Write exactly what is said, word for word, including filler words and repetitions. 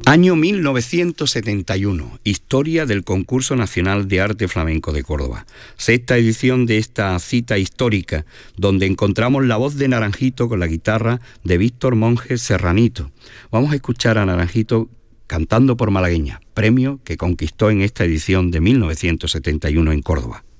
Año mil novecientos setenta y uno, historia del Concurso Nacional de Arte Flamenco de Córdoba. Sexta edición de esta cita histórica, donde encontramos la voz de Naranjito con la guitarra de Víctor Monge Serranito. Vamos a escuchar a Naranjito cantando por malagueña, premio que conquistó en esta edición de mil novecientos setenta y uno en Córdoba.